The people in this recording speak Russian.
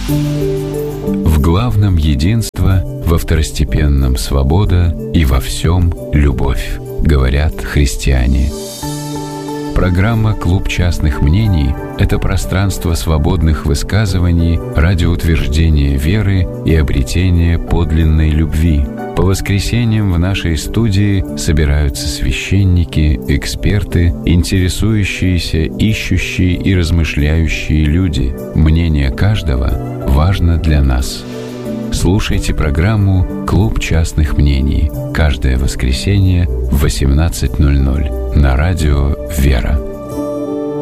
В главном единство, во второстепенном свобода и во всем любовь, говорят христиане. Программа «Клуб частных мнений» — это пространство свободных высказываний ради утверждения веры и обретения подлинной любви. По воскресеньям в нашей студии собираются священники, эксперты, интересующиеся, ищущие и размышляющие люди. Мнение каждого важно для нас. Слушайте программу «Клуб частных мнений» каждое воскресенье в 18:00 на радио «Вера».